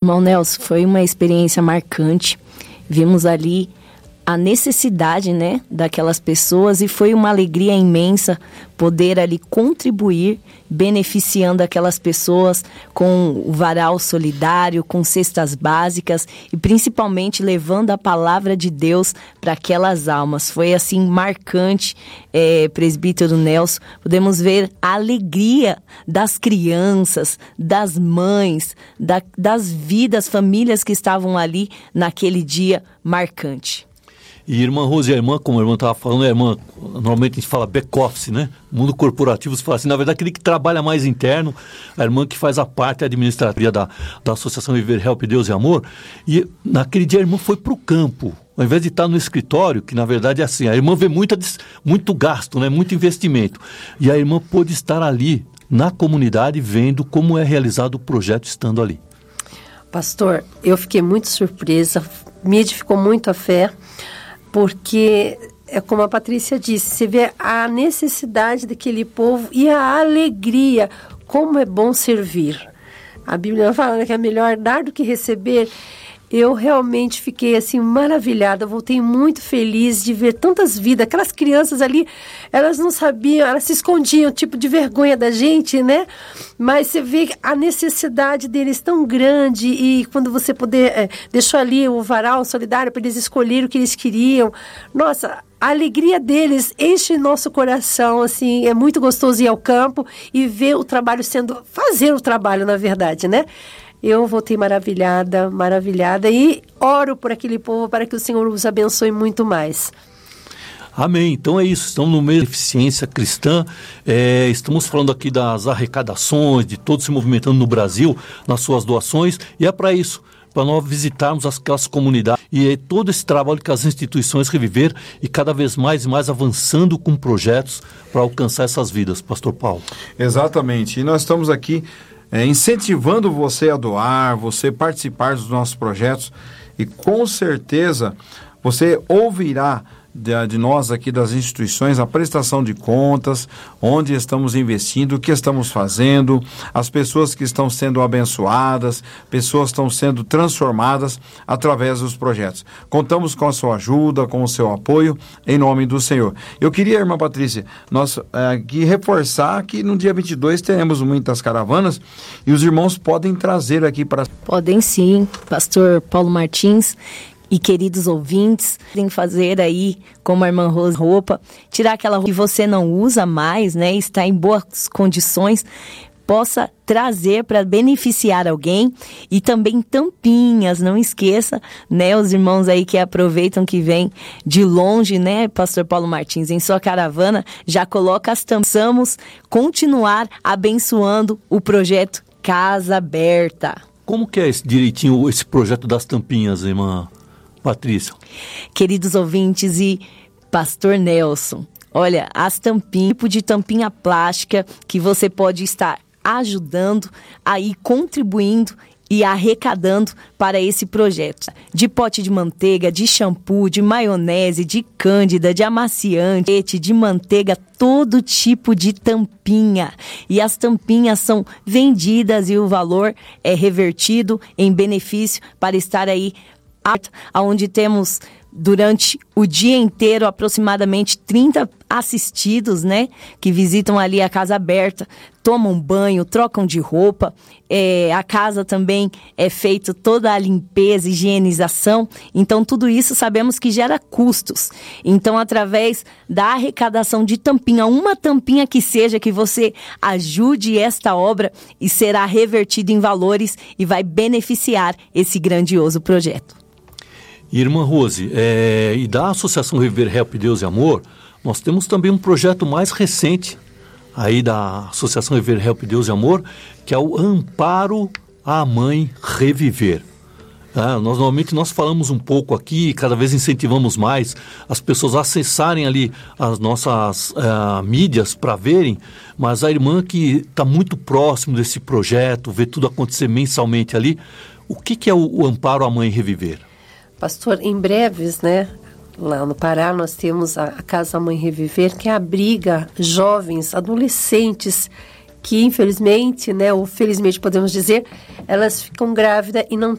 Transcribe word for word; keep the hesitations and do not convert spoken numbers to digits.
Irmão Nelson, foi uma experiência marcante. Vimos ali a necessidade, né, daquelas pessoas, e foi uma alegria imensa poder ali contribuir, beneficiando aquelas pessoas com o varal solidário, com cestas básicas e principalmente levando a palavra de Deus para aquelas almas. Foi assim marcante, é, presbítero Nelson. Podemos ver a alegria das crianças, das mães, da, das vidas, famílias que estavam ali naquele dia marcante. E irmã Rose, a irmã, como a irmã estava falando, a irmã, normalmente a gente fala back-office, né? Mundo corporativo, se fala assim, na verdade, aquele que trabalha mais interno, a irmã que faz a parte administrativa da, da Associação Viver Help Deus e Amor, e naquele dia a irmã foi para o campo, ao invés de estar no escritório, que na verdade é assim, a irmã vê muita, muito gasto, né? Muito investimento, e a irmã pôde estar ali, na comunidade, vendo como é realizado o projeto estando ali. Pastor, eu fiquei muito surpresa, me edificou muito a fé, porque, é como a Patrícia disse, você vê a necessidade daquele povo e a alegria, como é bom servir. A Bíblia fala que é melhor dar do que receber. Eu realmente fiquei assim maravilhada, voltei muito feliz de ver tantas vidas, aquelas crianças ali, elas não sabiam, elas se escondiam, tipo de vergonha da gente, né? Mas você vê a necessidade deles tão grande, e quando você poder, é, deixou ali o varal solidário para eles escolherem o que eles queriam, nossa, a alegria deles enche nosso coração, assim, é muito gostoso ir ao campo e ver o trabalho sendo, fazer o trabalho, na verdade, né? Eu voltei maravilhada, maravilhada, e oro por aquele povo para que o Senhor os abençoe muito mais. Amém. Então é isso, estamos no meio da eficiência cristã, é, estamos falando aqui das arrecadações, de todos se movimentando no Brasil, nas suas doações, e é para isso, para nós visitarmos aquelas comunidades, e é todo esse trabalho que as instituições Reviver, e cada vez mais e mais avançando com projetos para alcançar essas vidas. Pastor Paulo. Exatamente, e nós estamos aqui É, incentivando você a doar, você participar dos nossos projetos, e com certeza você ouvirá de, de nós aqui das instituições a prestação de contas, onde estamos investindo, o que estamos fazendo, as pessoas que estão sendo abençoadas, pessoas que estão sendo transformadas através dos projetos. Contamos com a sua ajuda, com o seu apoio, em nome do Senhor. Eu queria, irmã Patrícia, nós é, aqui reforçar que no dia vinte e dois teremos muitas caravanas, e os irmãos podem trazer aqui para... Podem sim, pastor Paulo Martins e queridos ouvintes, podem fazer aí, como a irmã Rose, roupa, tirar aquela roupa que você não usa mais, né, está em boas condições, possa trazer para beneficiar alguém, e também tampinhas, não esqueça, né, os irmãos aí que aproveitam que vêm de longe, né, pastor Paulo Martins, em sua caravana, já coloca as tampinhas, vamos continuar abençoando o projeto Casa Aberta. Como que é esse, direitinho esse projeto das tampinhas, irmã Patrícia? Queridos ouvintes e pastor Nelson, olha, as tampinhas, tipo de tampinha plástica que você pode estar ajudando, aí contribuindo e arrecadando para esse projeto. De pote de manteiga, de shampoo, de maionese, de cândida, de amaciante, de manteiga, todo tipo de tampinha. E as tampinhas são vendidas e o valor é revertido em benefício para estar aí, onde temos durante o dia inteiro aproximadamente trinta assistidos, né, que visitam ali a Casa Aberta, tomam banho, trocam de roupa, é, a casa também é feita toda a limpeza, higienização, então tudo isso sabemos que gera custos. Então, através da arrecadação de tampinha, uma tampinha que seja, que você ajude esta obra, e será revertido em valores e vai beneficiar esse grandioso projeto. Irmã Rose, é, e da Associação Reviver Help Deus e Amor, nós temos também um projeto mais recente aí da Associação Reviver Help Deus e Amor, que é o Amparo à Mãe Reviver. Ah, nós normalmente nós falamos um pouco aqui, cada vez incentivamos mais as pessoas a acessarem ali as nossas uh, mídias para verem, mas a irmã que está muito próximo desse projeto, vê tudo acontecer mensalmente ali, o que, que é o, o Amparo à Mãe Reviver? Pastor, em breves, né, lá no Pará, nós temos a, a Casa Mãe Reviver, que abriga jovens, adolescentes, que infelizmente, né, ou felizmente podemos dizer, elas ficam grávidas e não